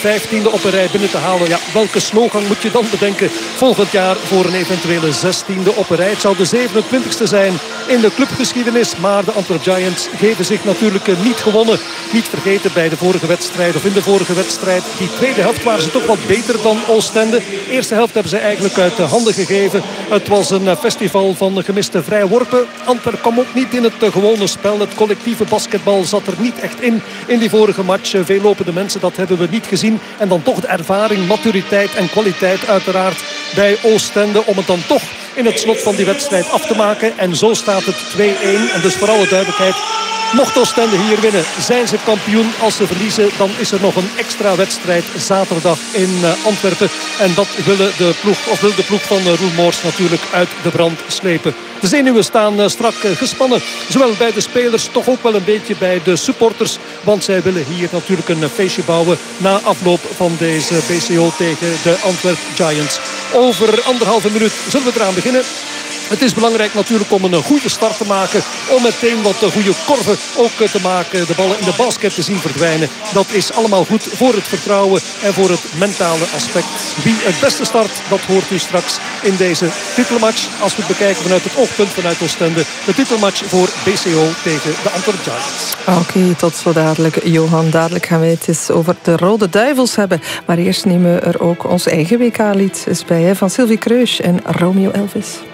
15e op een rij binnen te halen. Ja, welke slogan moet je dan bedenken volgend jaar voor een eventuele 16e op een rij? Het zou de 27e zijn in de clubgeschiedenis. Maar de Antwerp Giants geven zich natuurlijk niet gewonnen. Niet vergeten bij de vorige wedstrijd of in de vorige wedstrijd. Die tweede helft waren ze toch wat beter dan Oostende. De eerste helft hebben ze eigenlijk uit de handen gegeven. Het was een festival van gemiste vrijworpen. Antwerp kwam ook niet in het gewone spel. Het collectieve basketbal zat er niet echt in die vorige match. Veel lopende mensen, dat hebben we niet gezien. En dan toch de ervaring, maturiteit en kwaliteit uiteraard bij Oostende om het dan toch in het slot van die wedstrijd af te maken. En zo staat het 2-1. En dus voor alle duidelijkheid, mocht Oostende hier winnen, zijn ze kampioen. Als ze verliezen, dan is er nog een extra wedstrijd zaterdag in Antwerpen. En dat wil de ploeg van Roel Moors natuurlijk uit de brand slepen. De zenuwen staan strak gespannen. Zowel bij de spelers, toch ook wel een beetje bij de supporters. Want zij willen hier natuurlijk een feestje bouwen na afloop van deze BCO tegen de Antwerp Giants. Over 1,5 minuut zullen we eraan beginnen. Het is belangrijk natuurlijk om een goede start te maken. Om meteen wat goede korven ook te maken. De ballen in de basket te zien verdwijnen. Dat is allemaal goed voor het vertrouwen en voor het mentale aspect. Wie het beste start, dat hoort u straks in deze titelmatch. Als we het bekijken vanuit het oogpunt vanuit Oostende. De titelmatch voor BCO tegen de Antwerp Giants. Oké, tot zo dadelijk, Johan. Dadelijk gaan wij het eens over de Rode Duivels hebben. Maar eerst nemen we er ook ons eigen WK-lied bij van Sylvie Kreus en Romeo Elvis.